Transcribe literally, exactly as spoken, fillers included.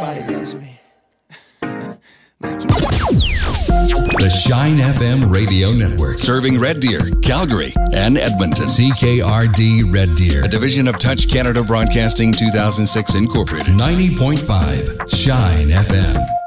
Everybody loves me. The Shine F M Radio Network, serving Red Deer, Calgary, and Edmonton. C K R D Red Deer, a division of Touch Canada Broadcasting two thousand six Incorporated. ninety point five Shine F M.